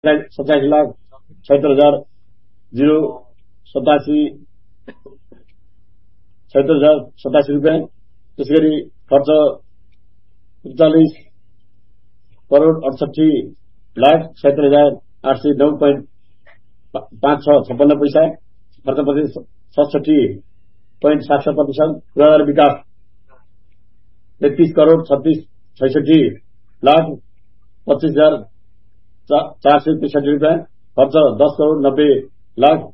₹87,087,087 रुपियाँ। त्यसैगरी खर्च ₹39,78,9.56 खर्च प्रतिशत 67.77%। पूर्वाधार विकास 33,36,25,25,463 रुपियाँ। खर्च 10,90,00,000।